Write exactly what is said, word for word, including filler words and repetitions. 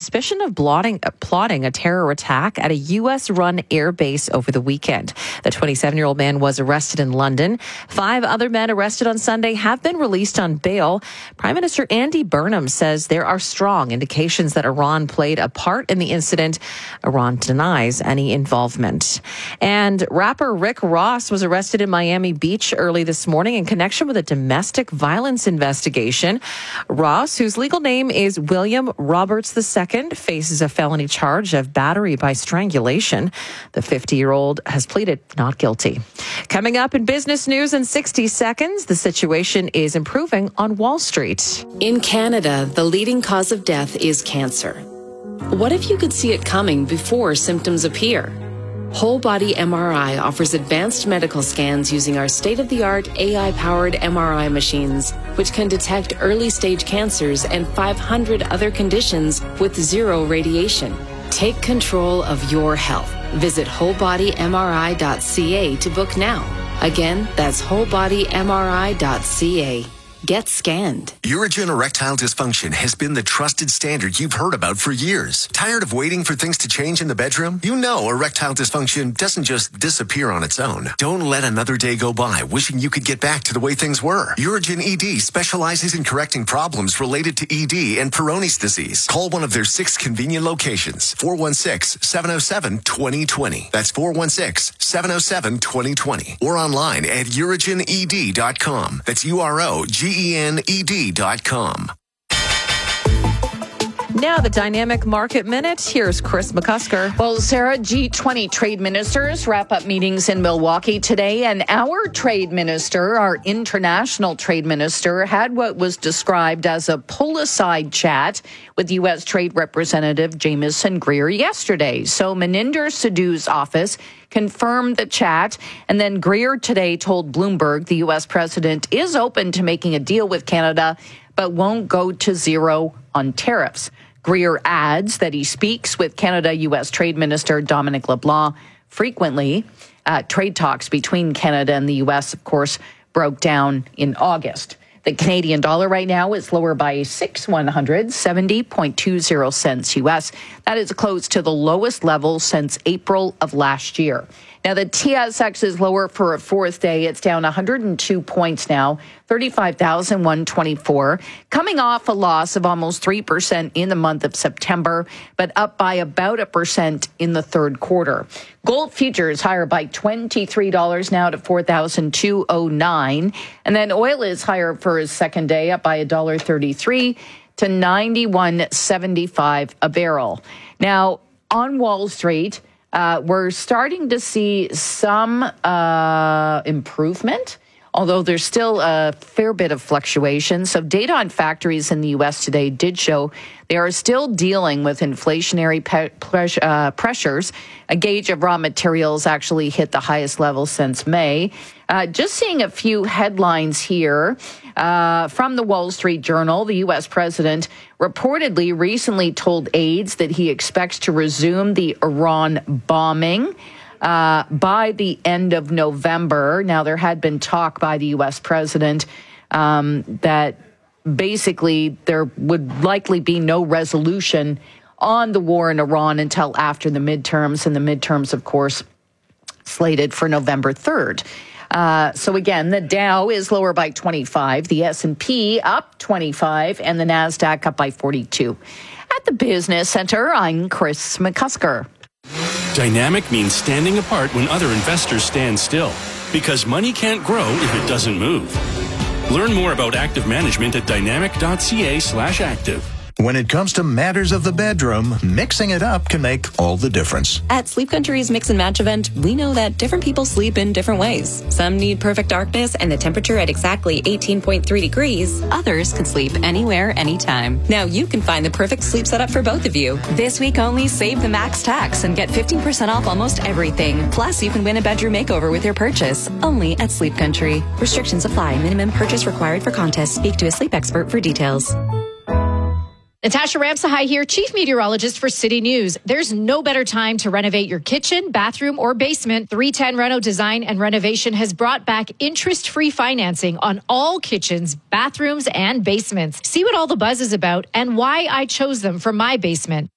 suspicion of plotting, plotting a terror attack at a U S-run air base over the weekend. The twenty-seven-year-old man was arrested in London. Five other men arrested on Sunday have been released on bail. Prime Minister Andy Burnham says there are strong indications that Iran played a part in the incident. Iran denies any involvement. And rapper Rick Ross was arrested in Miami Beach early this morning in connection with a domestic violence investigation. Ross, whose legal name is William Roberts the Second, faces a felony charge of battery by strangulation. The fifty-year-old has pleaded not guilty. Coming up in business news in sixty seconds, the situation is improving on Wall Street. In Canada, the leading cause of death is cancer. What if you could see it coming before symptoms appear? Whole Body M R I offers advanced medical scans using our state-of-the-art A I-powered M R I machines, which can detect early-stage cancers and five hundred other conditions with zero radiation. Take control of your health. Visit whole body M R I dot C A to book now. Again, that's whole body M R I dot C A. Get scanned. Urigen erectile dysfunction has been the trusted standard you've heard about for years. Tired of waiting for things to change in the bedroom? You know erectile dysfunction doesn't just disappear on its own. Don't let another day go by wishing you could get back to the way things were. Urigen E D specializes in correcting problems related to E D and Peyronie's disease. Call one of their six convenient locations. four one six, seven oh seven, two oh two oh. That's four one six, seven oh seven, two oh two oh. Or online at urigen E D dot com. That's U R O G E N E D dot com. Now the Dynamic Market Minute. Here's Chris McCusker. Well, Sarah, G twenty trade ministers wrap up meetings in Milwaukee today, and our trade minister, our international trade minister, had what was described as a pull-aside chat with U S Trade Representative Jamieson Greer yesterday. So Meninder Sidhu's office confirmed the chat, and then Greer today told Bloomberg the U S president is open to making a deal with Canada, but won't go to zero on tariffs. Greer adds that he speaks with Canada-U S Trade Minister Dominic LeBlanc frequently. Uh, trade talks between Canada and the U S, of course, broke down in August. The Canadian dollar right now is lower by six one hundred seventy point two zero cents U S. That is close to the lowest level since April of last year. Now, the T S X is lower for a fourth day. It's down one hundred two points now, thirty-five thousand one hundred twenty-four, coming off a loss of almost three percent in the month of September, but up by about a percent in the third quarter. Gold futures higher by twenty-three dollars now to four thousand two hundred nine. And then oil is higher for his second day, up by one dollar thirty-three to ninety-one seventy-five a barrel. Now, on Wall Street, Uh, we're starting to see some uh, improvement, although there's still a fair bit of fluctuation. So data on factories in the U S today did show they are still dealing with inflationary pe- pres- uh, pressures. A gauge of raw materials actually hit the highest level since May. Uh, just seeing a few headlines here uh, from the Wall Street Journal. The U S president reportedly recently told aides that he expects to resume the Iran bombing uh, by the end of November. Now, there had been talk by the U S president um, that basically there would likely be no resolution on the war in Iran until after the midterms, and the midterms, of course, slated for November third. Uh, so again, the Dow is lower by twenty-five, the S and P up twenty-five, and the NASDAQ up by forty-two. At the Business Center, I'm Chris McCusker. Dynamic means standing apart when other investors stand still, because money can't grow if it doesn't move. Learn more about active management at dynamic.ca slash active. When it comes to matters of the bedroom, mixing it up can make all the difference. At Sleep Country's Mix and Match event, we know that different people sleep in different ways. Some need perfect darkness and the temperature at exactly eighteen point three degrees. Others can sleep anywhere, anytime. Now you can find the perfect sleep setup for both of you. This week only, save the max tax and get fifteen percent off almost everything. Plus, you can win a bedroom makeover with your purchase. Only at Sleep Country. Restrictions apply. Minimum purchase required for contest. Speak to a sleep expert for details. Natasha Ramsahai here, Chief Meteorologist for City News. There's no better time to renovate your kitchen, bathroom, or basement. three ten Reno Design and Renovation has brought back interest-free financing on all kitchens, bathrooms, and basements. See what all the buzz is about and why I chose them for my basement.